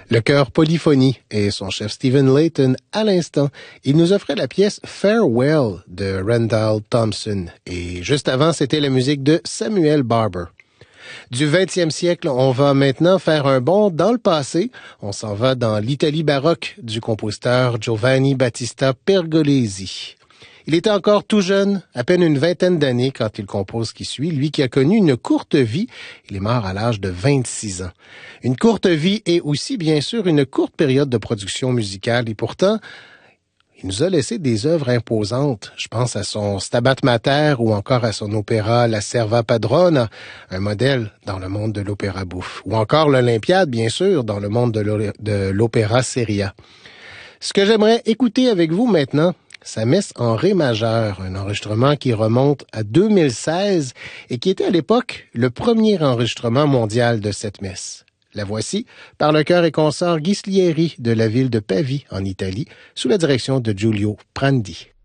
Le chœur Polyphonie et son chef Stephen Layton à l'instant. Il nous offrait la pièce Farewell de Randall Thompson. Et juste avant, c'était la musique de Samuel Barber. Du 20e siècle, on va maintenant faire un bond dans le passé. On s'en va dans l'Italie baroque du compositeur Giovanni Battista Pergolesi. Il était encore tout jeune, à peine une vingtaine d'années quand il compose ce qui suit, lui qui a connu une courte vie. Il est mort à l'âge de 26 ans. Une courte vie et aussi, bien sûr, une courte période de production musicale. Et pourtant, il nous a laissé des œuvres imposantes. Je pense à son Stabat Mater ou encore à son opéra La Serva Padrona, un modèle dans le monde de l'opéra bouffe. Ou encore l'Olympiade, bien sûr, dans le monde de l'opéra seria. Ce que j'aimerais écouter avec vous maintenant, sa messe en ré majeur, un enregistrement qui remonte à 2016 et qui était à l'époque le premier enregistrement mondial de cette messe. La voici par le chœur et consort Ghislieri de la ville de Pavie en Italie, sous la direction de Giulio Prandi.